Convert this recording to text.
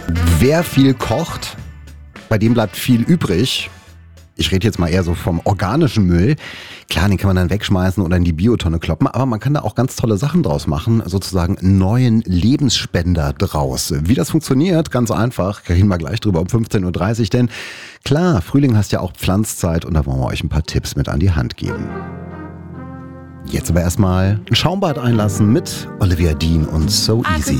Wer viel kocht, bei dem bleibt viel übrig. Ich rede jetzt mal eher so vom organischen Müll. Klar, den kann man dann wegschmeißen oder in die Biotonne kloppen, aber man kann da auch ganz tolle Sachen draus machen, sozusagen einen neuen Lebensspender draus. Wie das funktioniert, ganz einfach, reden wir gleich drüber um 15.30 Uhr, denn klar, Frühling heißt ja auch Pflanzzeit und da wollen wir euch ein paar Tipps mit an die Hand geben. Jetzt aber erstmal ein Schaumbad einlassen mit Olivia Dean und So Easy.